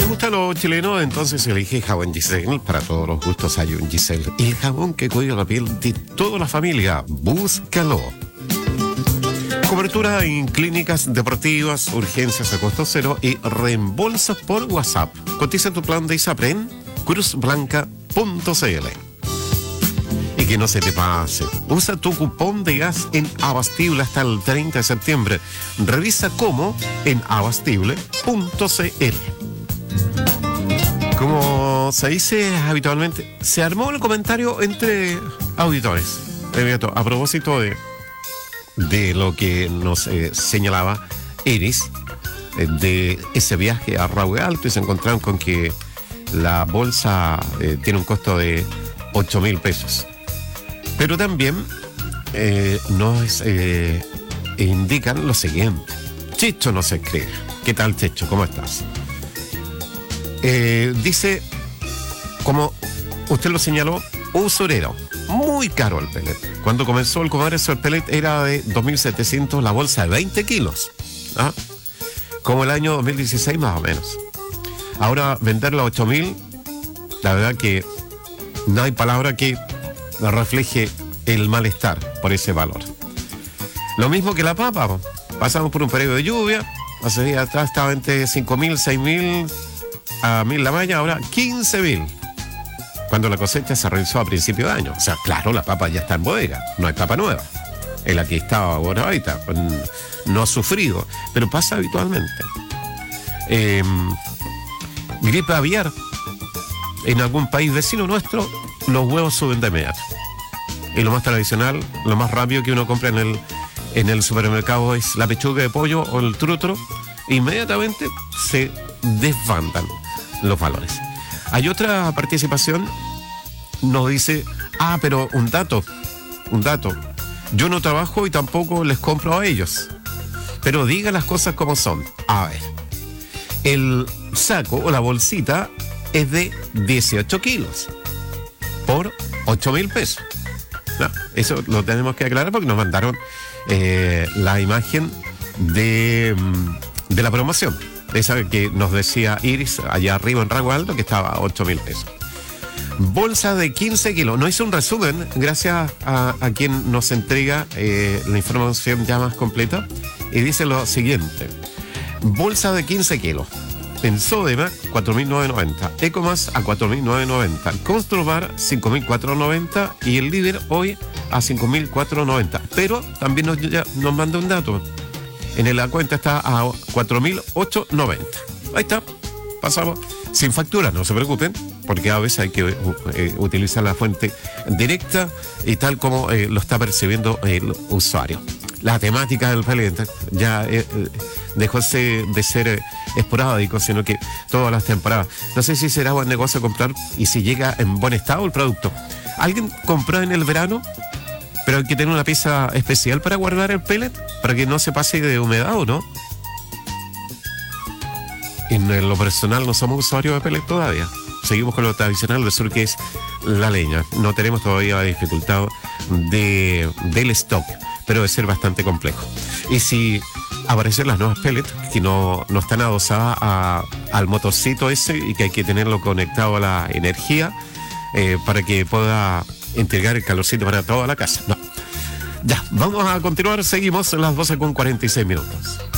gusta lo chileno? Entonces elige jabón Giselle. Para todos los gustos hay un Giselle. El jabón que cuida la piel de toda la familia. Búscalo. Cobertura en clínicas deportivas, urgencias a costo cero y reembolsos por WhatsApp. Cotiza tu plan de ISAPRE en cruzblanca.cl. Y que no se te pase. Usa tu cupón de gas en Abastible hasta el 30 de septiembre. Revisa cómo en abastible.cl. Como se dice habitualmente, se armó el comentario entre auditores. A propósito de lo que nos señalaba Iris, de ese viaje a Raúl Alto, y se encontraron con que la bolsa tiene un costo de 8.000 pesos. Pero también nos indican lo siguiente. Chicho no se escribe. ¿Qué tal, Chicho? ¿Cómo estás? Dice, como usted lo señaló, usurero. Muy caro el pellet. Cuando comenzó el comercio, el pellet era de 2.700 la bolsa de 20 kilos. ¿Ah? Como el año 2016 más o menos. Ahora venderlo a 8.000, la verdad que no hay palabra que refleje el malestar por ese valor. Lo mismo que la papa. Pasamos por un periodo de lluvia. Hace días atrás estaba entre 5.000, 6.000 a 1.000 la malla, ahora 15.000. Cuando la cosecha se realizó a principio de año. O sea, claro, la papa ya está en bodega, no hay papa nueva. Es la que estaba ahora ahorita, no ha sufrido, pero pasa habitualmente. Gripe aviar, en algún país vecino nuestro, los huevos suben de inmediato. Y lo más tradicional, lo más rápido que uno compra en el supermercado es la pechuga de pollo o el trutro. Inmediatamente se desbandan los valores. Hay otra participación, nos dice, pero un dato, yo no trabajo y tampoco les compro a ellos, pero diga las cosas como son. A ver, el saco o la bolsita es de 18 kilos por 8.000 pesos. No, eso lo tenemos que aclarar porque nos mandaron la imagen de la promoción. Esa que nos decía Iris allá arriba en Ragualdo, Alto, que estaba a 8.000 pesos. Bolsa de 15 kilos. No hice un resumen, gracias a quien nos entrega la información ya más completa. Y dice lo siguiente. Bolsa de 15 kilos. En Sodema, 4.990. Ecomas a 4.990. Construmar, 5.490. Y el líder hoy a 5.490. Pero también nos manda un dato. En la cuenta está a 4.890. Ahí está. Pasamos. Sin factura, no se preocupen, porque a veces hay que utilizar la fuente directa y tal como lo está percibiendo el usuario. La temática del pellet ya dejó de ser esporádico, sino que todas las temporadas. No sé si será buen negocio comprar y si llega en buen estado el producto. ¿Alguien compró en el verano? Pero hay que tener una pieza especial para guardar el pellet, para que no se pase de humedad, ¿o no? En lo personal no somos usuarios de pellet todavía. Seguimos con lo tradicional del sur, que es la leña. No tenemos todavía la dificultad del stock, pero debe ser bastante complejo. Y si aparecen las nuevas pellets, que no están adosadas al motorcito ese y que hay que tenerlo conectado a la energía para que pueda entregar el calorcito para toda la casa. No. Ya, vamos a continuar. Seguimos en las 12:46.